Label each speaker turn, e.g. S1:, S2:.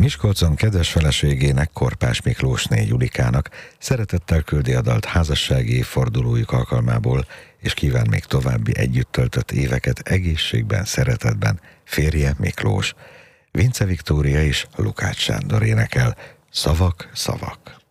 S1: Miskolcon kedves feleségének, Korpás Miklósné Julikának szeretettel küldi a dalt házassági évfordulójuk alkalmából, és kíván még további együtt töltött éveket egészségben, szeretetben férje Miklós. Vince Viktória és Lukács Sándor énekel. Szavak, szavak.